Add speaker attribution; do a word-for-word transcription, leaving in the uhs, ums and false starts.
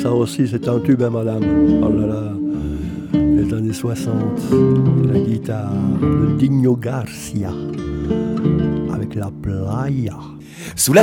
Speaker 1: ça aussi, c'est un tube, hein, madame. Oh là là, les années soixante, la guitare de Dino Garcia avec la playa.
Speaker 2: Sous la